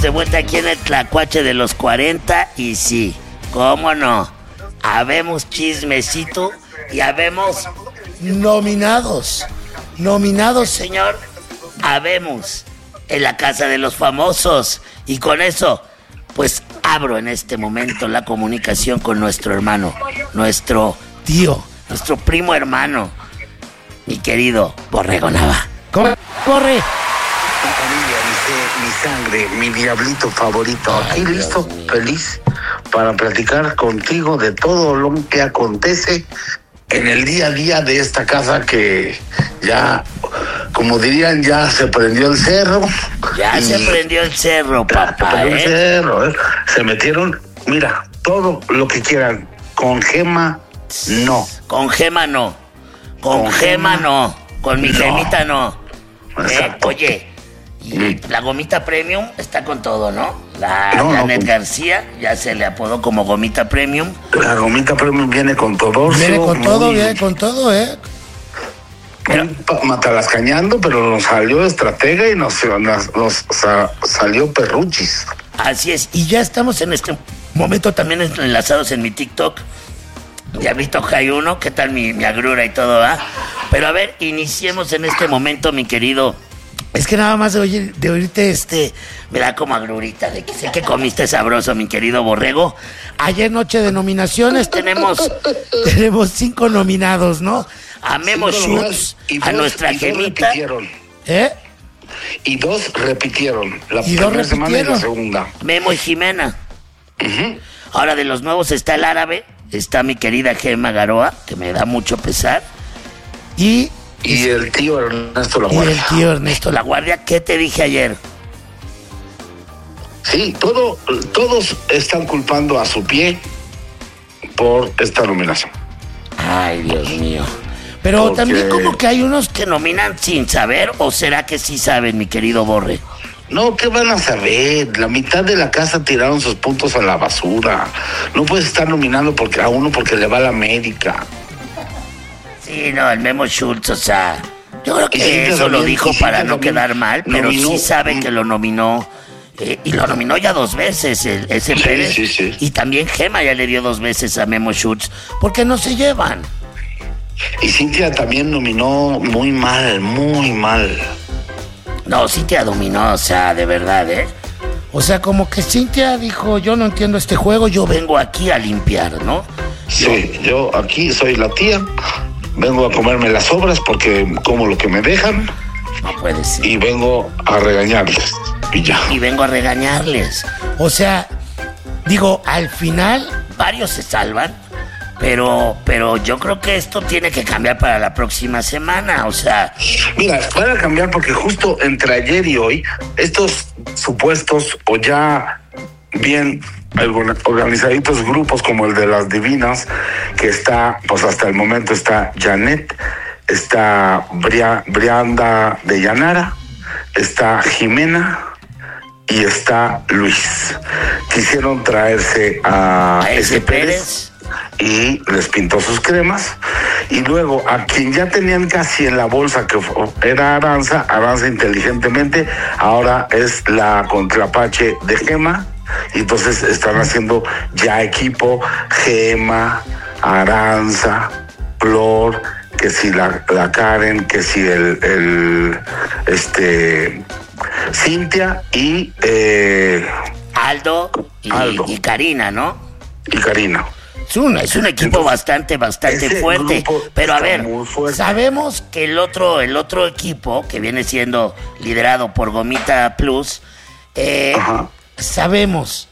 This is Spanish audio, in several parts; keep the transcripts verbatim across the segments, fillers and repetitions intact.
de vuelta aquí en el Tlacuache de los cuarenta y sí, cómo no, habemos chismecito y habemos nominados, nominados señor, habemos en la Casa de los Famosos y con eso pues abro en este momento la comunicación con nuestro hermano, nuestro tío, nuestro primo hermano, mi querido Borrego Nava. ¿Cómo? Borre. Mi sangre, mi diablito favorito. Aquí Ay, listo, feliz para platicar contigo de todo lo que acontece en el día a día de esta casa que ya, como dirían, ya se prendió el cerro. Ya se prendió el cerro, papá. Se prendió ¿eh? el cerro, ¿eh? Se metieron, mira, todo lo que quieran. Con Gema, no. Con Gema no. Con, con Gema, Gema no. Con mi no. Gemita no. Eh, oye, y la Gomita Premium está con todo, ¿no? La no, Janet no, García ya se le apodó como Gomita Premium. La Gomita Premium viene con todo. Viene con muy... todo, viene con todo, ¿eh? Pero... Matalascañando, pero nos salió estratega y nos, nos, nos sa, salió perruchis. Así es, y ya estamos en este momento también enlazados en mi TikTok. Diablito Jai uno, ¿qué tal mi, mi agrura y todo, ah? Pero a ver, iniciemos en este momento, mi querido. Es que nada más de, oír, de oírte, este, me da como agrurita, de que sé que comiste sabroso, mi querido Borrego. Ayer noche de nominaciones tenemos, tenemos cinco nominados, ¿no? A Memo Schutz, a nuestra y Gemita. ¿Eh? Y dos repitieron, la y primera dos semana y la segunda. Memo y Jimena. Uh-huh. Ahora de los nuevos está el árabe, está mi querida Gema Garoa, que me da mucho pesar. Y... Y el tío Ernesto La Guardia. Y el tío Ernesto La Guardia, ¿qué te dije ayer? Sí, todo, todos están culpando a su pie por esta nominación. Ay, Dios mío. Pero Porque... también como que hay unos que nominan sin saber, ¿o será que sí saben, mi querido Borre? No, ¿qué van a saber? La mitad de la casa tiraron sus puntos a la basura. No puedes estar nominando porque a uno porque le va a la América. Sí, no, el Memo Schutz, o sea, yo creo que sí, eso lo dijo para no quedar mal, pero nominó, sí sabe que lo nominó, eh, y lo nominó ya dos veces, el, ese sí, Pérez, sí, sí. Y también Gema ya le dio dos veces a Memo Schutz, porque no se llevan. Y Cintia también nominó muy mal, muy mal. No, Cintia dominó, o sea, de verdad, ¿eh? O sea, como que Cintia dijo, yo no entiendo este juego, yo vengo aquí a limpiar, ¿no? Sí, yo, yo aquí soy la tía. Vengo a comerme las obras porque como lo que me dejan. No puede ser. Y vengo a regañarles. Y ya. Y vengo a regañarles. O sea, digo, al final varios se salvan, pero, pero yo creo que esto tiene que cambiar para la próxima semana. O sea. Mira, van a cambiar porque justo entre ayer y hoy, estos supuestos o ya bien organizaditos grupos como el de las Divinas, que está, pues hasta el momento está Janet, está Bria, Brianda de Llanara, está Jimena y está Luis. Quisieron traerse a, a ese Pérez, Pérez y les pintó sus cremas. Y luego a quien ya tenían casi en la bolsa, que era Aranza, Aranza inteligentemente, ahora es la contrapache de Gema. Y entonces están haciendo ya equipo Gema, Aranza, Flor, que si la, la Karen, que si el, el este Cintia y eh, Aldo, y, Aldo y Karina, ¿no? Y Karina. Es un, es un equipo entonces, bastante, bastante fuerte. Pero a ver, sabemos que el otro, el otro equipo, que viene siendo liderado por Gomita Plus, eh, sabemos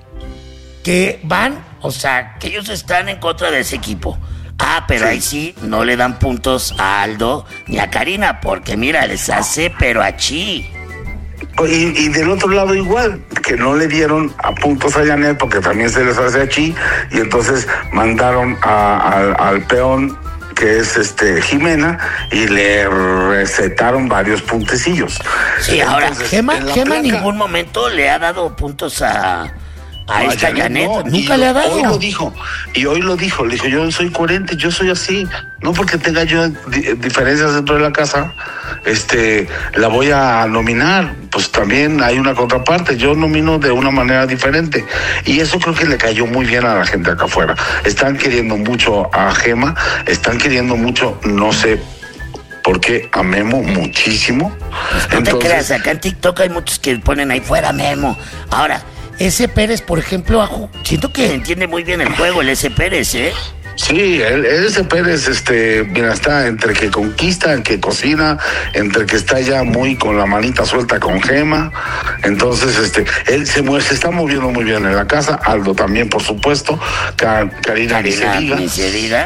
que van, o sea, que ellos están en contra de ese equipo. Ah, pero sí. Ahí sí no le dan puntos a Aldo ni a Karina, porque mira, les hace pero achí. Y, y del otro lado igual, que no le dieron a puntos a Janet porque también se les hace achí, y entonces mandaron a, a, al peón, que es este Jimena, y le recetaron varios puntecillos. Sí, ahora, entonces, Gema en, Gema en ningún momento le ha dado puntos a, Ahí No, está Janet Janet, no, nunca y le ha dado. Hoy lo dijo, y hoy lo dijo, le dijo, yo soy coherente, yo soy así, no porque tenga yo di- diferencias dentro de la casa, este, la voy a nominar, pues también hay una contraparte, yo nomino de una manera diferente, y eso creo que le cayó muy bien a la gente acá afuera. Están queriendo mucho a Gema, están queriendo mucho, no sé por qué, a Memo muchísimo. Pues no Entonces, te creas, acá en TikTok hay muchos que ponen ahí fuera Memo. Ahora, Ese Pérez, por ejemplo, ha ju- siento que que entiende muy bien el juego el ese Pérez, ¿eh? sí, él, él, ese Pérez, este, mira, está entre que conquista, que cocina, entre que está ya muy con la manita suelta con Gema. Entonces, este, él se mueve, se está moviendo muy bien en la casa. Aldo también, por supuesto. Ca- Karina, ni se Karina, diga. ni se diga.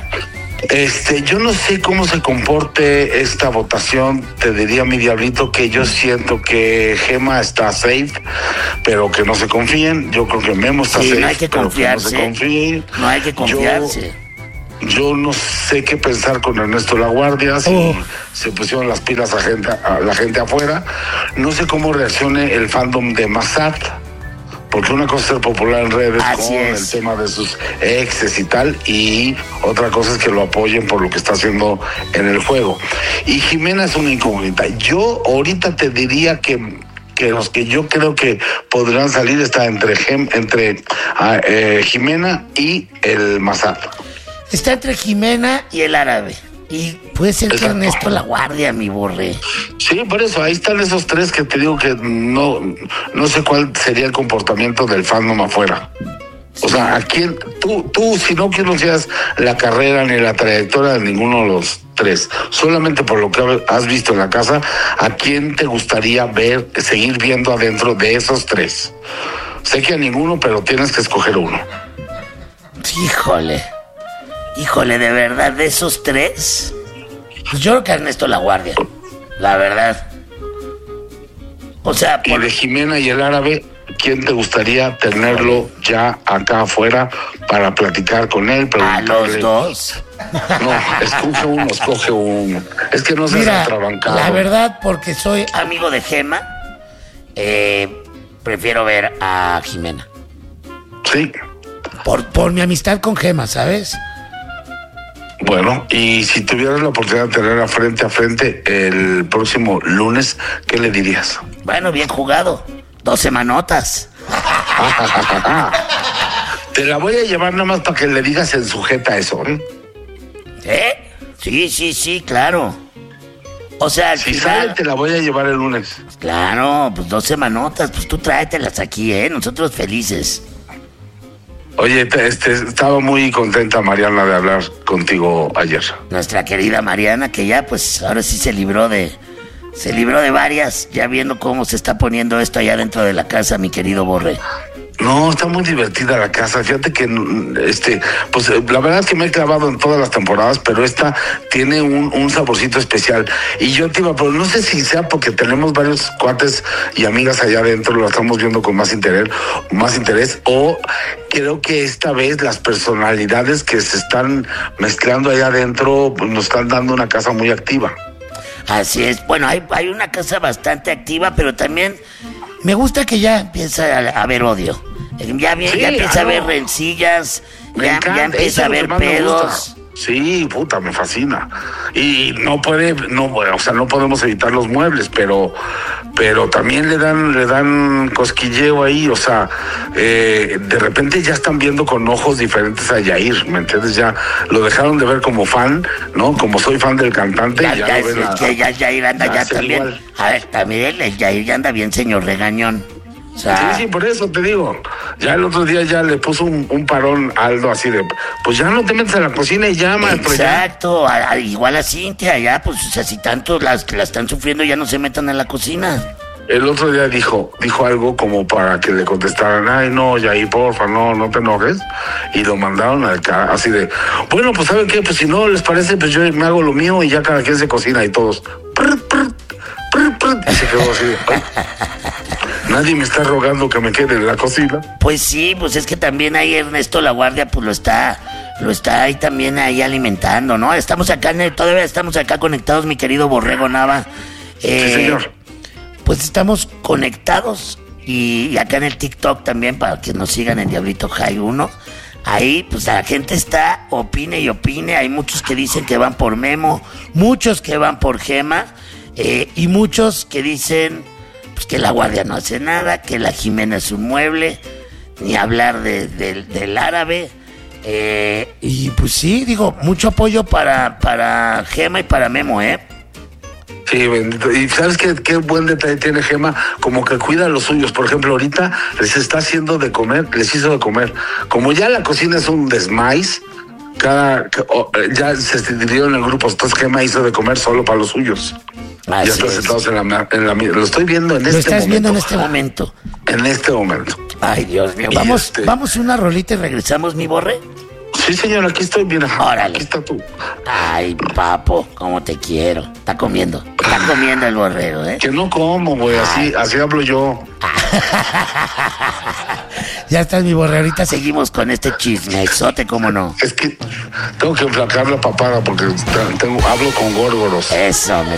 Este, yo no sé cómo se comporte esta votación. Te diría, mi diablito, que yo siento que Gema está safe, pero que no se confíen. Yo creo que Memo está Sí, safe, no hay que pero que no confiarse. se confíen. No hay que confiarse. Yo, yo no sé qué pensar con Ernesto La Guardia, si Oh. se pusieron las pilas a, gente, a la gente afuera. No sé cómo reaccione el fandom de Massad, porque una cosa es ser popular en redes Así con es. el tema de sus exes y tal, y otra cosa es que lo apoyen por lo que está haciendo en el juego. Y Jimena es una incógnita. Yo ahorita te diría que que los que yo creo que podrán salir está entre Gem, entre ah, eh, Jimena y el Massad. está entre Jimena Y el árabe. y puede ser que Exacto. Ernesto La Guardia, mi borre. Sí, por eso, ahí están esos tres que te digo que no, no sé cuál sería el comportamiento del fandom afuera. O sea, ¿a quién? Tú, tú si no conocías la carrera ni la trayectoria de ninguno de los tres, solamente por lo que has visto en la casa, ¿a quién te gustaría ver, seguir viendo adentro de esos tres? Sé que a ninguno, pero tienes que escoger uno. Híjole. Híjole, de verdad, de esos tres, pues yo creo que Ernesto La Guardia. La verdad. O sea, Y por... de Jimena y el árabe, ¿quién te gustaría tenerlo ya acá afuera para platicar con él? a los preguntarle? dos. No, escoge uno, escoge uno. Es que no seas Mira, atrabancado. la verdad, porque soy... Amigo de Gema, eh, prefiero ver a Jimena. Sí, Por, por mi amistad con Gema, ¿sabes? bueno, y si tuvieras la oportunidad de tenerla frente a frente el próximo lunes, ¿qué le dirías? Bueno, bien jugado. Dos semanotas. Te la voy a llevar nada más para que le digas en sujeta eso, ¿eh? ¿Eh? Sí, sí, sí, claro. O sea, al Si final... sale, te la voy a llevar el lunes. Claro, pues dos semanotas, pues tú tráetelas aquí, ¿eh? Nosotros felices. Oye, te- este, estaba muy contenta Mariana de hablar contigo ayer. Nuestra querida Mariana, que ya pues ahora sí se libró de... Se libró de varias, ya viendo cómo se está poniendo esto allá dentro de la casa, mi querido Borre. No, está muy divertida la casa. Fíjate que, mm, este, pues eh, la verdad es que me he clavado en todas las temporadas, pero esta tiene un, un saborcito especial. Y yo te iba, pero no sé si sea porque tenemos varios cuates y amigas allá adentro, lo estamos viendo con más interés, más interés, o creo que esta vez las personalidades que se están mezclando allá adentro pues, nos están dando una casa muy activa. Así es, bueno, hay, hay una casa bastante activa, pero también Me gusta que ya... empieza a, a haber odio. Eh, Ya, vi- Sí, ya empieza ah, a haber no. rencillas, Me ya, encanta, ya eso empieza a es lo que haber más me gusta. pedos. Sí, puta, me fascina. Y no puede, no, o sea, no podemos evitar los muebles, pero, pero también le dan, le dan cosquilleo ahí, o sea, eh, de repente ya están viendo con ojos diferentes a Yair, ¿me entiendes? Ya lo dejaron de ver como fan, ¿no? Como soy fan del cantante, Ya, y ya, ya, lo ven es a- que ya, Yair anda ya ya es también. igual. A ver, también el Yair ya anda bien, señor regañón. O Sí, sea, sí, por eso te digo. Ya el otro día ya le puso un, un parón a Aldo así de, pues ya no te metes a la cocina y ya, maestro, ya. exacto, a- a- igual a Cintia, ya, pues, o sea, si tanto las que la están sufriendo ya no se metan a la cocina. El otro día dijo, dijo algo como para que le contestaran, ay no, Yair, porfa, no, no te enojes. Y lo mandaron al cara, así de, bueno, pues ¿saben qué? Pues si no les parece, pues yo me hago lo mío y ya cada quien se cocina y todos. Prr, prr, prr, prr, y se quedó así de, "Ay, nadie me está rogando que me quede en la cocina. Pues sí, pues es que también ahí Ernesto La Guardia, pues lo está, lo está ahí también ahí alimentando, ¿no? Estamos acá, en el- todavía estamos acá conectados, mi querido Borrego Nava. Sí, Eh, señor. Pues estamos... Conectados Y, y acá en el TikTok también, para que nos sigan en Diablito High uno. Ahí, pues la gente está, opine y opine. Hay muchos que dicen que van por Memo, muchos que van por Gema, eh, y muchos que dicen pues, que la Guardia no hace nada, que la Jimena es un mueble, ni hablar de, de, del árabe. Eh, y pues sí, digo, mucho apoyo para, para Gema y para Memo, ¿eh? Sí, bendito. Y ¿sabes qué, qué buen detalle tiene Gema? Como que cuida a los suyos. Por ejemplo, ahorita les está haciendo de comer, les hizo de comer. Como ya la cocina es un desmais, cada, oh, ya se dividieron en grupos. Entonces Gema hizo de comer solo para los suyos. Así ya están es. sentados en la, en la... Lo estoy viendo en Lo este estás momento. viendo en este momento. En este momento. Ay, Dios mío. Y Vamos, este- vamos una rolita y regresamos, mi Borre. Sí, señor, aquí estoy bien. Órale. Aquí está tú. Ay, papo, cómo te quiero. Está comiendo, está comiendo el borrego, ¿eh? Que no como, güey, así, así hablo yo. Ya estás, mi Borre. Ahorita seguimos con este chismesote, cómo no. Es que tengo que enflacar la papada porque tengo, hablo con górgoros. Eso, me